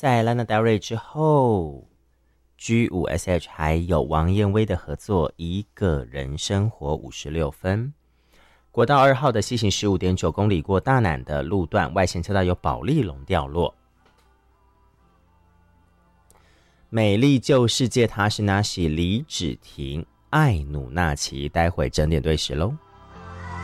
在 Lana Del Rey 之后， G5SH 还有王燕威的合作《一个人生活56分》。国道2号的西行 15.9 公里过大南的路段，外线车道有保丽龙掉落。美丽旧世界他是那喜李芷婷爱努纳奇，待会整点对时喽。